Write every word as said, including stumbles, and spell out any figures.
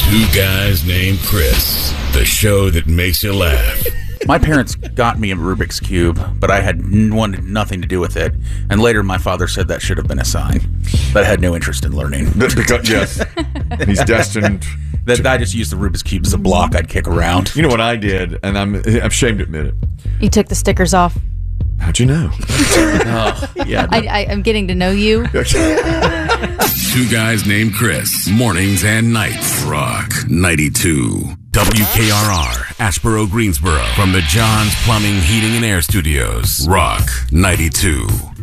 Two Guys Named Chris, the show that makes you laugh. My parents got me a Rubik's Cube, but I had n- wanted nothing to do with it. And later my father said that should have been a sign. But I had no interest in learning. Because, yes, he's destined. That I just used the Rubik's Cube as a block I'd kick around. You know what I did, and I'm I'm ashamed to admit it. You took the stickers off. How'd you know? Oh, yeah. I, I, I'm getting to know you. Two Guys Named Chris, mornings and nights. Rock ninety-two. W K R R, Ashboro, Greensboro. From the John's Plumbing, Heating, and Air Studios. Rock ninety-two.